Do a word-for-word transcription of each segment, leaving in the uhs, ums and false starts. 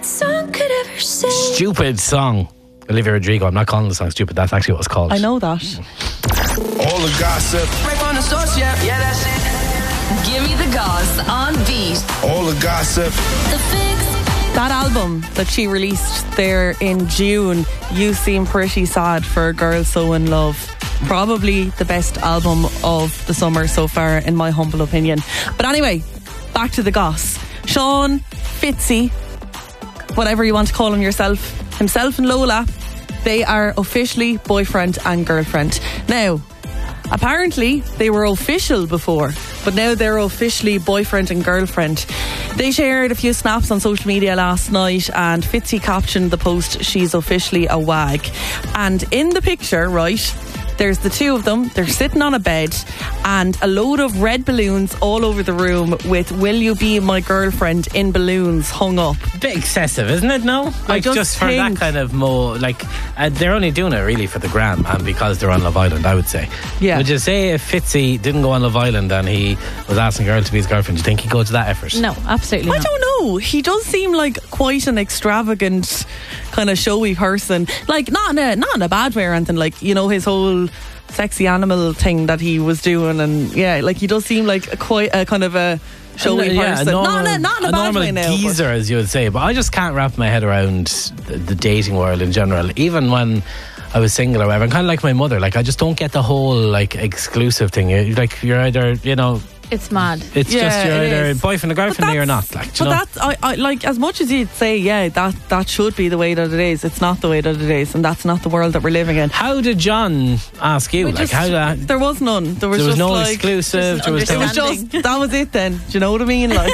song could ever sing. Stupid song. Olivia Rodrigo. I'm not calling the song stupid. That's actually what it's called. I know that. All the gossip. Right on the source, yeah, yeah, that's it. Give me the goss on Beat. All the gossip. The Fix. That album that she released there in June, You Seem Pretty Sad for a Girl So In Love. Probably the best album of the summer so far, in my humble opinion. But anyway, back to the goss. Sean Fitzy, whatever you want to call him yourself, himself and Lola, they are officially boyfriend and girlfriend. Now, apparently they were official before, but now they're officially boyfriend and girlfriend. They shared a few snaps on social media last night, and Fitzy captioned the post, "She's officially a wag." And in the picture, right, there's the two of them. They're sitting on a bed and a load of red balloons all over the room with "Will you be my girlfriend" in balloons hung up. A bit excessive, isn't it? No, like just just, for think- that kind of more like uh, they're only doing it really for the gram and because they're on Love Island. I would say. Yeah. Would you say if Fitzy didn't go on Love Island and he was asking a girl to be his girlfriend, do you think he'd go to that effort? No, absolutely I not. don't know. He does seem like quite an extravagant, kind of showy person. Like not in a not in a bad way or anything. Like, you know, his whole sexy animal thing that he was doing, and yeah, like he does seem like a quite a kind of a showy Yeah, person. a normal, not in a, not in a, a bad normal way now. geezer, as you would say. But I just can't wrap my head around the, the dating world in general. Even when I was single or whatever, I'm kind of like my mother. Like, I just don't get the whole like exclusive thing. You- Like, you're either, you know, It's mad. it's Yeah, just you're it either is. boyfriend or But girlfriend or you're that's- not. Like, do but you know? that's I, I like as much as you'd say, yeah, that that should be the way that it is. It's not the way that it is, and that's not the world that we're living in. How did John ask you? We Like, just- how did there was none. There was there was just no like, exclusive? just There was It no, was just that was it. Then, do you know what I mean? Like,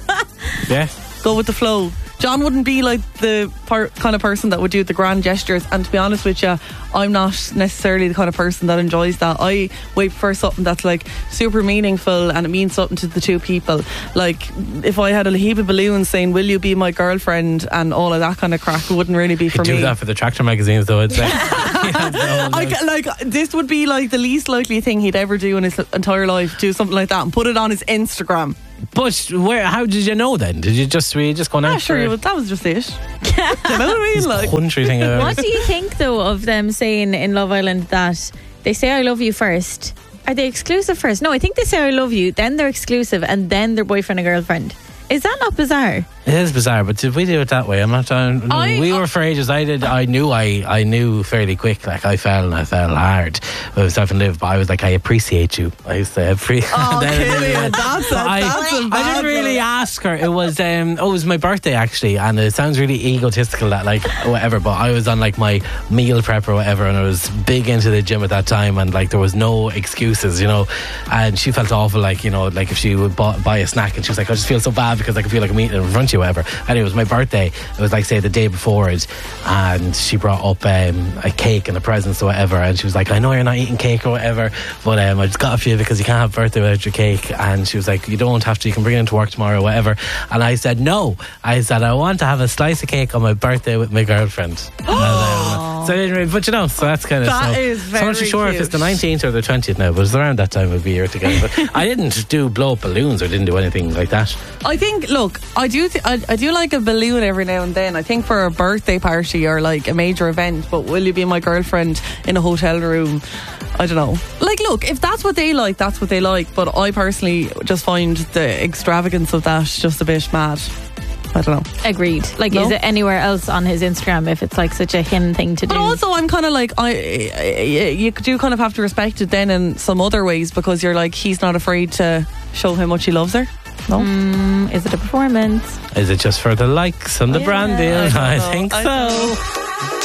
yeah. go with the flow. John wouldn't be like the par- kind of person that would do the grand gestures, and to be honest with you, I'm not necessarily the kind of person that enjoys that. I wait for something that's like super meaningful and it means something to the two people. Like, if I had a heap of balloons saying "Will you be my girlfriend" and all of that kind of crack, it wouldn't really be for Could do me. that for the tractor magazines, though, I'd say. Yeah, no, no. I, ca- like this would be like the least likely thing he'd ever do in his entire life. Do something like that and put it on his Instagram. But where? How did you know then? Did you just were you just going out Ah, sure, for you would- that was just it. Do you know what I mean? Like, country thing? I've ever What do you think, though, of them saying in Love Island that they say "I love you" first? Are they exclusive first? No, I think they say "I love you," then they're exclusive, and then they're boyfriend and girlfriend. Is that not bizarre? It is bizarre, but did we do it that way? I'm not trying. No, I- we were for ages. I did. I knew. I. I knew fairly quick. Like, I fell and I fell hard. I was having to live, but I was like, I appreciate you. I used to appreciate. oh, Killian, that's, a, I, that's a I bad didn't really one. ask her. It was um oh, it was my birthday actually, and it sounds really egotistical that like whatever, but I was on like my meal prep or whatever, and I was big into the gym at that time, and like there was no excuses, you know. And she felt awful, like, you know, like if she would buy, buy a snack, and she was like, I just feel so bad because I can feel like I'm eating in front of you, whatever. Anyway, it was my birthday. It was like say the day before it, and she brought up um, a cake and a presents or whatever, and she was like, I know you're not eating cake or whatever, but um, I just got a few because you can't have birthday without your cake. And she was like, you don't have to, you can bring it into work tomorrow or whatever. And I said no. I said I want to have a slice of cake on my birthday with my girlfriend. And, um, so I didn't really, but you know, so that's kind of That so, is so I'm not very sure if it's cute. the nineteenth or the twentieth now, but it's around that time of the year together. But I didn't do blow up balloons or didn't do anything like that. I think, look, I do, th- I, I do like a balloon every now and then. I think for a birthday party or like a major event, but will you be my girlfriend in a hotel room? I don't know. Like, look, if that's what they like, that's what they like. But I personally just find the extravagance of that just a bit mad. I don't know. Agreed. Like, No? is it anywhere else on his Instagram if it's like such a him thing to do? But also, I'm kind of like, I, I, you do kind of have to respect it then in some other ways, because you're like, he's not afraid to show how much he loves her. No? Mm, is it a performance? Is it just for the likes and the Yeah, brand deal? I don't I, know. think I so. don't know.